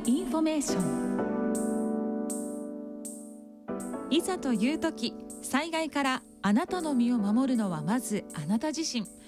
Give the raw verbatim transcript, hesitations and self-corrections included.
インフォメーション。いざという時、災害からあなたの身を守るのはまずあなた自身。